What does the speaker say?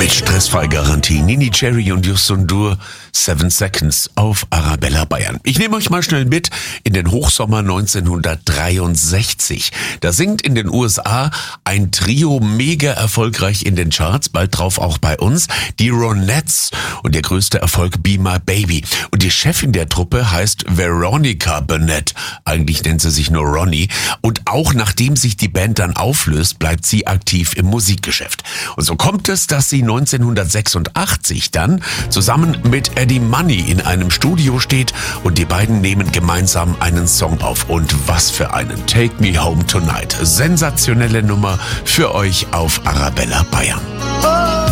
Mit Stressfrei-Garantie Nini Cherry und Justin Dur, 7 Seconds auf Arabella Bayern. Ich nehme euch mal schnell mit in den Hochsommer 1963. Da singt in den USA ein Trio mega erfolgreich in den Charts, bald drauf auch bei uns, die Ronettes, und der größte Erfolg Be My Baby. Und die Chefin der Truppe heißt Veronica Burnett. Eigentlich nennt sie sich nur Ronnie. Und auch nachdem sich die Band dann auflöst, bleibt sie aktiv im Musikgeschäft. Und so kommt es, dass sie 1986 dann zusammen mit Eddie Money in einem Studio steht und die beiden nehmen gemeinsam einen Song auf. Und was für einen. Take Me Home Tonight. Sensationelle Nummer für euch auf Arabella Bayern.